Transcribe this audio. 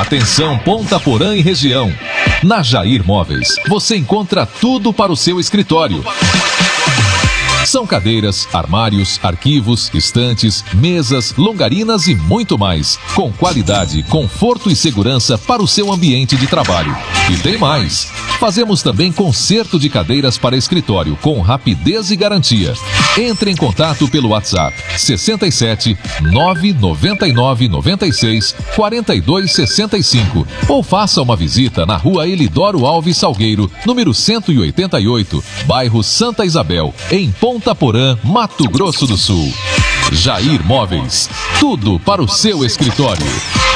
Atenção Ponta Porã e região. Na Jair Móveis, você encontra tudo para o seu escritório. São cadeiras, armários, arquivos, estantes, mesas, longarinas e muito mais. Com qualidade, conforto e segurança para o seu ambiente de trabalho. E tem mais! Fazemos também conserto de cadeiras para escritório com rapidez e garantia. Entre em contato pelo WhatsApp 67 999 96 42 65 ou faça uma visita na Rua Elidoro Alves Salgueiro, número 188, bairro Santa Isabel, em Ponta Porã, Mato Grosso do Sul. Jair Móveis, tudo para o seu escritório.